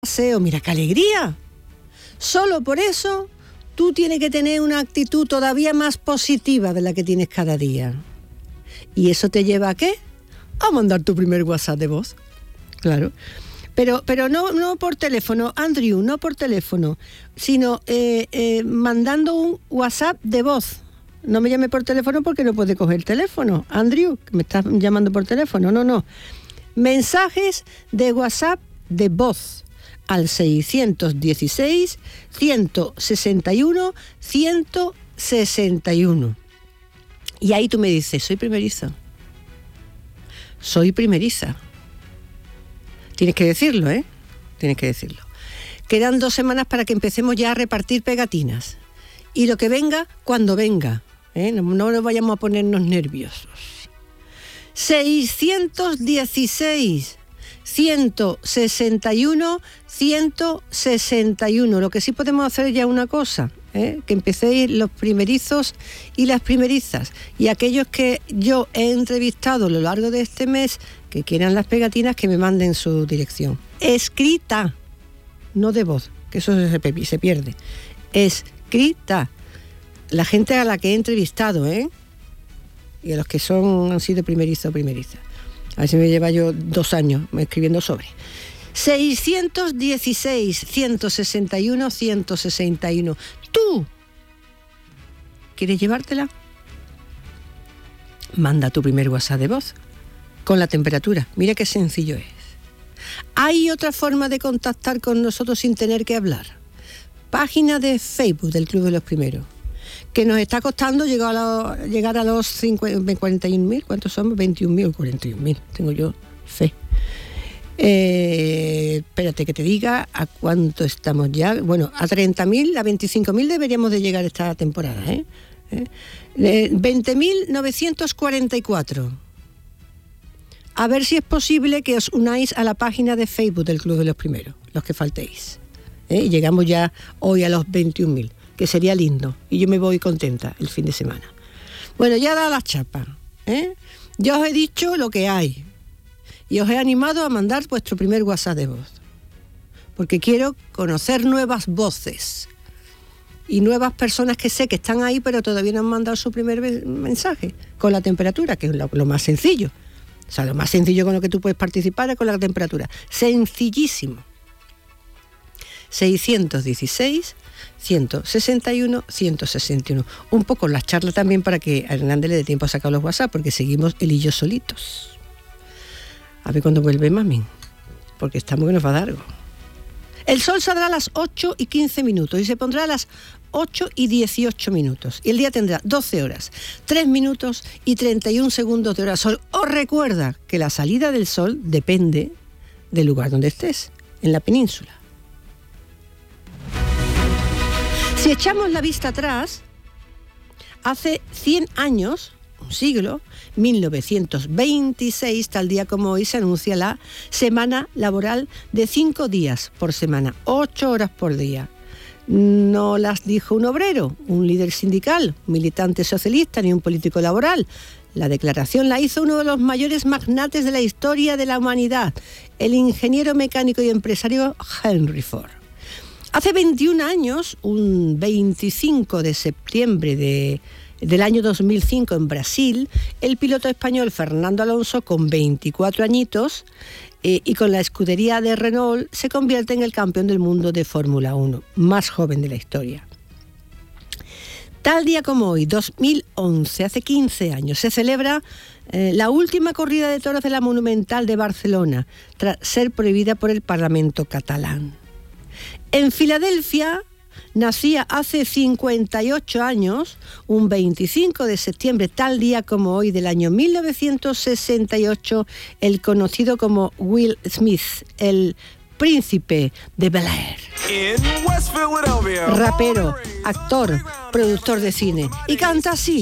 paseo, mira qué alegría. Solo por eso tú tienes que tener una actitud todavía más positiva de la que tienes cada día. ¿Y eso te lleva a qué? A mandar tu primer WhatsApp de voz. Claro. Pero no por teléfono, Andrew, no por teléfono, sino mandando un WhatsApp de voz. No me llame por teléfono porque no puede coger el teléfono. Andrew, que me estás llamando por teléfono. No. Mensajes de WhatsApp de voz al 616-161-161. Y ahí tú me dices, soy primeriza. Tienes que decirlo, ¿eh? Tienes que decirlo. Quedan 2 semanas para que empecemos ya a repartir pegatinas. Y lo que venga, cuando venga. No nos vayamos a ponernos nerviosos. 616-161-161. Lo que sí podemos hacer es ya una cosa, que empecéis los primerizos y las primerizas. Y aquellos que yo he entrevistado a lo largo de este mes, que quieran las pegatinas, que me manden su dirección. Escrita, no de voz, que eso se pierde. Escrita. La gente a la que he entrevistado, y a los que han sido primerizos o primerizas. A ver si me lleva yo 2 años escribiendo sobre. 616-161-161. ¿Tú quieres llevártela? Manda tu primer WhatsApp de voz con la temperatura. Mira qué sencillo es. Hay otra forma de contactar con nosotros sin tener que hablar. Página de Facebook del Club de los Primeros, que nos está costando llegar a los 41.000, ¿cuántos somos? 21.000 o 41.000, tengo yo fe. Espérate que te diga a cuánto estamos ya. Bueno, a 30.000, a 25.000 deberíamos de llegar esta temporada, 20.944. A ver si es posible que os unáis a la página de Facebook del Club de los Primeros, los que faltéis. Y llegamos ya hoy a los 21.000. Que sería lindo, y yo me voy contenta el fin de semana. Bueno, ya da la chapa, Ya os he dicho lo que hay, y os he animado a mandar vuestro primer WhatsApp de voz, porque quiero conocer nuevas voces, y nuevas personas que sé que están ahí, pero todavía no han mandado su primer mensaje, con la temperatura, que es lo más sencillo. O sea, lo más sencillo con lo que tú puedes participar es con la temperatura. Sencillísimo. 616-161-161. Un poco la charla también para que a Hernández le dé tiempo a sacar los WhatsApp, porque seguimos él y yo solitos. A ver cuándo vuelve mami, porque estamos que nos va a dar algo. El sol saldrá a las 8:15 y se pondrá a las 8:18. Y el día tendrá 12 horas, 3 minutos y 31 segundos de hora sol. Os recuerda que la salida del sol depende del lugar donde estés, en la península. Si echamos la vista atrás, hace 100 años, un siglo, 1926, tal día como hoy, se anuncia la semana laboral de 5 días por semana, 8 horas por día. No las dijo un obrero, un líder sindical, un militante socialista, ni un político laboral. La declaración la hizo uno de los mayores magnates de la historia de la humanidad, el ingeniero mecánico y empresario Henry Ford. Hace 21 años, un 25 de septiembre del año 2005 en Brasil, el piloto español Fernando Alonso, con 24 añitos y con la escudería de Renault, se convierte en el campeón del mundo de Fórmula 1, más joven de la historia. Tal día como hoy, 2011, hace 15 años, se celebra la última corrida de toros de la Monumental de Barcelona, tras ser prohibida por el Parlamento catalán. En Filadelfia nacía hace 58 años, un 25 de septiembre, tal día como hoy del año 1968, el conocido como Will Smith, el príncipe de Bel-Air. Rapero, actor, productor de cine, y canta así.